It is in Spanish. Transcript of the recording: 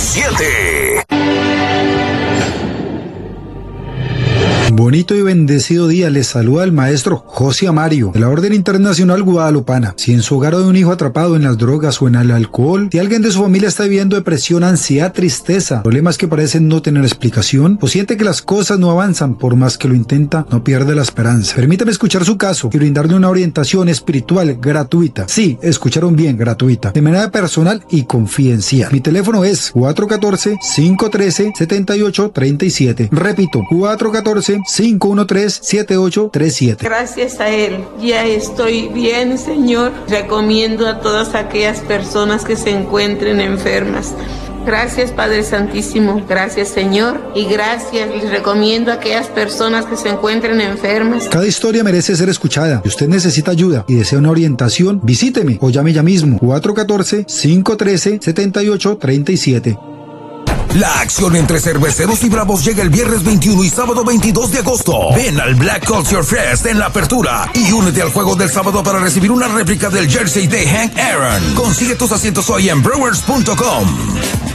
7. Bonito y bendecido día, les saluda el maestro José Amario, de la Orden Internacional Guadalupana. Si en su hogar hay un hijo atrapado en las drogas o en el alcohol, si alguien de su familia está viviendo depresión, ansiedad, tristeza, problemas que parecen no tener explicación, o siente que las cosas no avanzan por más que lo intenta, no pierde la esperanza. Permítame escuchar su caso y brindarle una orientación espiritual gratuita. Sí, escucharon bien, gratuita, de manera personal y confidencial. Mi teléfono es 414-513-7837. Repito, 414-513-7837. Gracias a Él, ya estoy bien, Señor. Recomiendo a todas aquellas personas que se encuentren enfermas. Gracias, Padre Santísimo. Gracias, Señor. Y gracias, les recomiendo a aquellas personas que se encuentren enfermas. Cada historia merece ser escuchada. Si usted necesita ayuda y desea una orientación, visíteme o llame ya mismo. 414-513-7837. La acción entre Cerveceros y Bravos llega el viernes 21 y sábado 22 de agosto. Ven al Black Culture Fest en la apertura y únete al juego del sábado para recibir una réplica del jersey de Hank Aaron. Consigue tus asientos hoy en brewers.com.